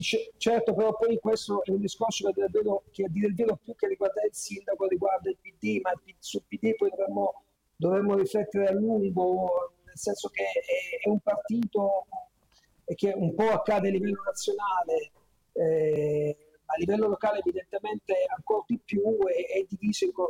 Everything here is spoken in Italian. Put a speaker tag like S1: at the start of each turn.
S1: Certo, però poi questo è un discorso che a dire il vero più che riguarda il sindaco, riguarda il PD, ma sul PD poi dovremmo riflettere a lungo, nel senso che è un partito che un po' accade a livello nazionale, a livello locale evidentemente ancora di più, è diviso